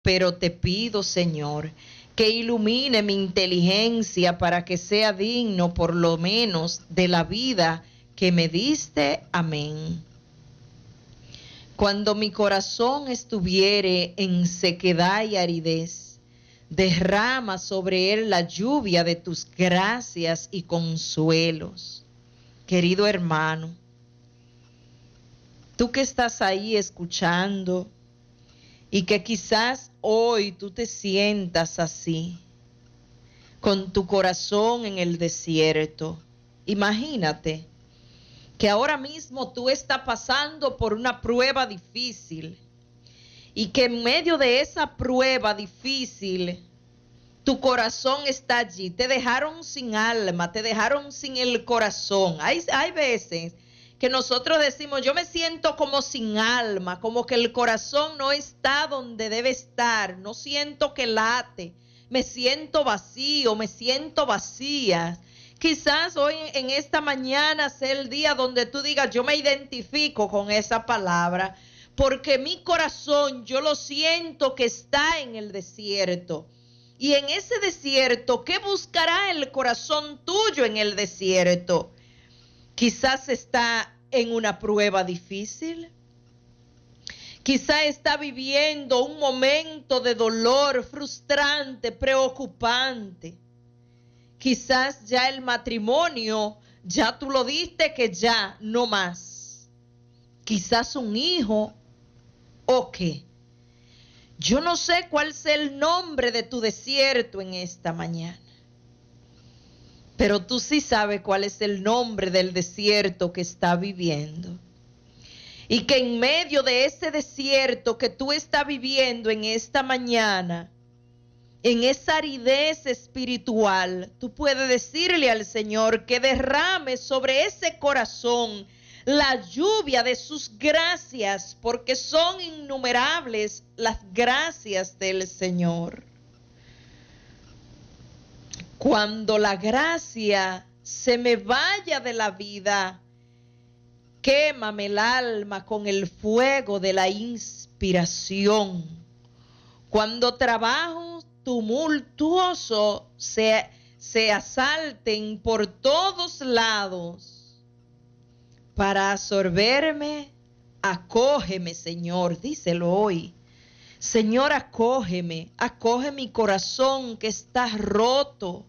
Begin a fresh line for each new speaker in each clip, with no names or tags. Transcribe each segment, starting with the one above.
pero te pido, Señor, que ilumine mi inteligencia para que sea digno por lo menos de la vida que me diste. Amén. Cuando mi corazón estuviere en sequedad y aridez, derrama sobre él la lluvia de tus gracias y consuelos. Querido hermano, tú que estás ahí escuchando y que quizás hoy tú te sientas así, con tu corazón en el desierto, imagínate que ahora mismo tú estás pasando por una prueba difícil y que en medio de esa prueba difícil tu corazón está allí. Te dejaron sin alma, te dejaron sin el corazón. Hay veces que nosotros decimos, yo me siento como sin alma, como que el corazón no está donde debe estar, no siento que late, me siento vacío, me siento vacía. Quizás hoy en esta mañana sea el día donde tú digas, yo me identifico con esa palabra, porque mi corazón yo lo siento que está en el desierto. Y en ese desierto, ¿qué buscará el corazón tuyo en el desierto? Quizás está en una prueba difícil. Quizás está viviendo un momento de dolor frustrante, preocupante. Quizás ya el matrimonio, ya tú lo diste que ya no más. Quizás un hijo o qué. Yo no sé cuál es el nombre de tu desierto en esta mañana. Pero tú sí sabes cuál es el nombre del desierto que está viviendo. Y que en medio de ese desierto que tú estás viviendo en esta mañana, en esa aridez espiritual, tú puedes decirle al Señor que derrame sobre ese corazón la lluvia de sus gracias, porque son innumerables las gracias del Señor. Cuando la gracia se me vaya de la vida, quémame el alma con el fuego de la inspiración. Cuando trabajos tumultuosos se asalten por todos lados para absorberme, acógeme, Señor, díselo hoy. Señor, acógeme, acoge mi corazón que está roto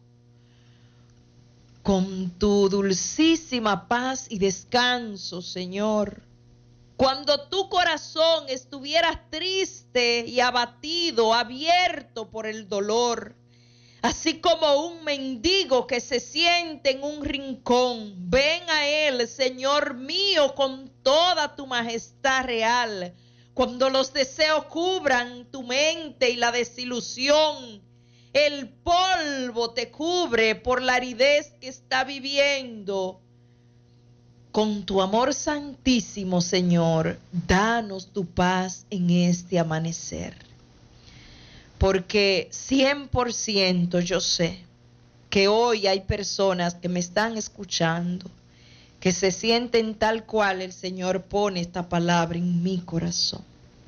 con tu dulcísima paz y descanso, Señor. Cuando tu corazón estuviera triste y abatido, abierto por el dolor, así como un mendigo que se siente en un rincón, ven a él, Señor mío, con toda tu majestad real. Cuando los deseos cubran tu mente y la desilusión, el polvo te cubre por la aridez que está viviendo. Con tu amor santísimo, Señor, danos tu paz en este amanecer. Porque 100% yo sé que hoy hay personas que me están escuchando, que se sienten tal cual el Señor pone esta palabra en mi corazón.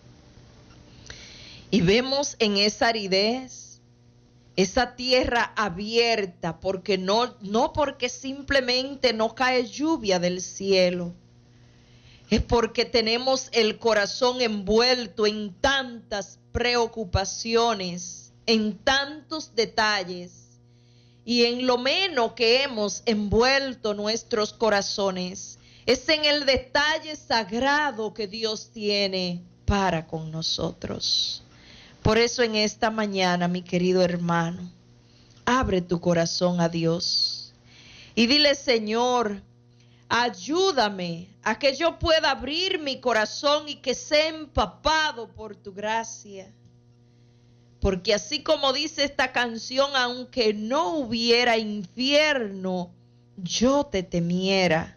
Y vemos en esa aridez, esa tierra abierta, porque no porque simplemente no cae lluvia del cielo, es porque tenemos el corazón envuelto en tantas preocupaciones, en tantos detalles, y en lo menos que hemos envuelto nuestros corazones es en el detalle sagrado que Dios tiene para con nosotros. Por eso en esta mañana, mi querido hermano, abre tu corazón a Dios y dile, Señor, ayúdame a que yo pueda abrir mi corazón y que sea empapado por tu gracia. Porque así como dice esta canción, aunque no hubiera infierno, yo te temiera.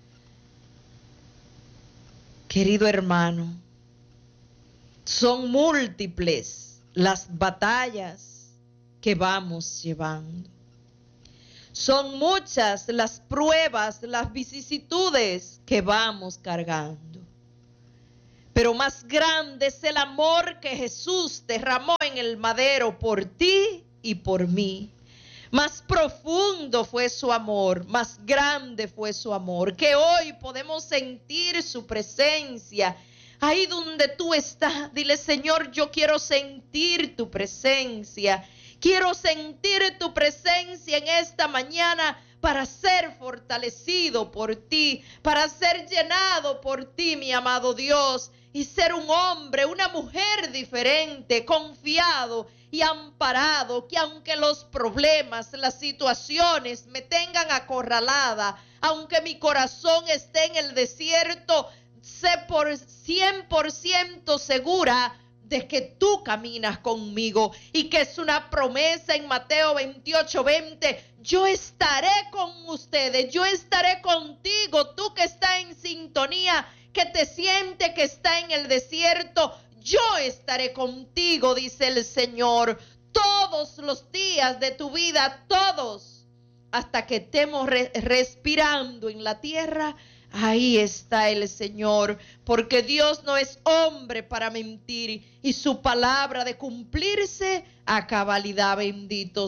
Querido hermano, son múltiples las batallas que vamos llevando. Son muchas las pruebas, las vicisitudes que vamos cargando. Pero más grande es el amor que Jesús derramó en el madero por ti y por mí. Más profundo fue su amor, más grande fue su amor, que hoy podemos sentir su presencia. Ahí donde tú estás, dile: Señor, yo quiero sentir tu presencia. Quiero sentir tu presencia en esta mañana para ser fortalecido por ti, para ser llenado por ti, mi amado Dios, y ser un hombre, una mujer diferente, confiado y amparado, que aunque los problemas, las situaciones me tengan acorralada, aunque mi corazón esté en el desierto, sé por 100% segura de que tú caminas conmigo, y que es una promesa en Mateo 28:20. Yo estaré con ustedes, yo estaré contigo, tú que estás en sintonía, que te siente que está en el desierto, yo estaré contigo, dice el Señor, todos los días de tu vida, todos, hasta que estemos respirando en la tierra. Ahí está el Señor, porque Dios no es hombre para mentir, y su palabra de cumplirse a cabalidad. Bendito